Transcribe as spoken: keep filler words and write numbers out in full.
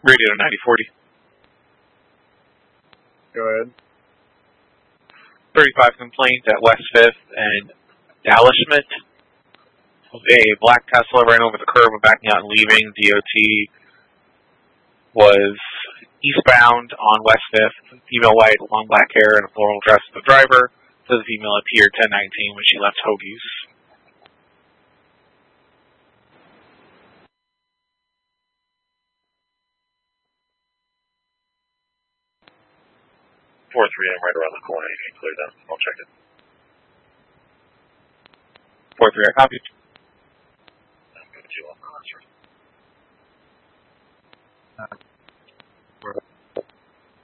Radio ninety forty. Go ahead. thirty-five complaint at West fifth and Dallas Schmidt. A black Tesla ran over the curb when backing out and leaving. D O T was eastbound on West fifth. Female white, long black hair, and a floral dress of the driver. So the female appeared ten nineteen when she left Hoagie's. four three, I'm right around the corner. You can clear them. I'll check it. four three, I copied. I'm going to you on the answer. Uh,